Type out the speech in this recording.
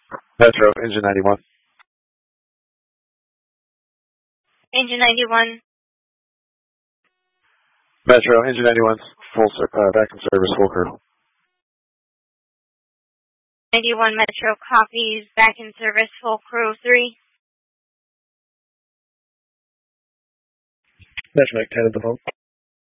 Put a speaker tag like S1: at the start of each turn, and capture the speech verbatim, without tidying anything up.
S1: Metro, engine ninety-one.
S2: Engine ninety-one.
S1: Metro, engine ninety-one, full uh, back in service, full crew.
S2: ninety-one Metro copies, back in service, full crew. three.
S1: Metro, ten at the phone.